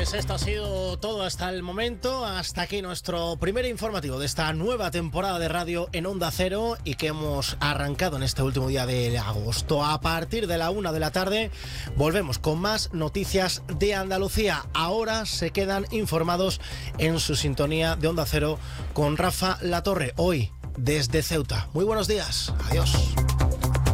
Pues esto ha sido todo hasta el momento. Hasta aquí nuestro primer informativo de esta nueva temporada de radio en Onda Cero y que hemos arrancado en este último día de agosto. A partir de la 1 de la tarde volvemos con más noticias de Andalucía. Ahora se quedan informados en su sintonía de Onda Cero con Rafa Latorre, hoy desde Ceuta. Muy buenos días. Adiós.